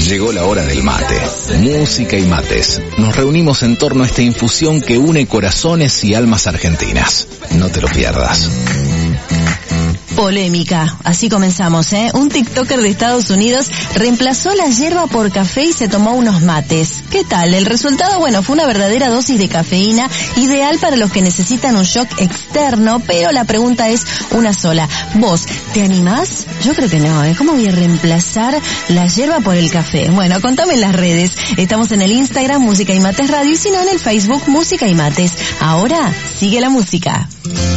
Llegó la hora del mate. Música y mates. Nos reunimos en torno a esta infusión que une corazones y almas argentinas. No te lo pierdas. Polémica, así comenzamos, ¿eh? Un TikToker de Estados Unidos reemplazó la yerba por café y se tomó unos mates. ¿Qué tal? El resultado, bueno, fue una verdadera dosis de cafeína, ideal para los que necesitan un shock externo, pero la pregunta es una sola. ¿Vos te animás? Yo creo que no, ¿eh? ¿Cómo voy a reemplazar la yerba por el café? Bueno, contame en las redes. Estamos en el Instagram Música y Mates Radio y si no en el Facebook Música y Mates. Ahora sigue la música.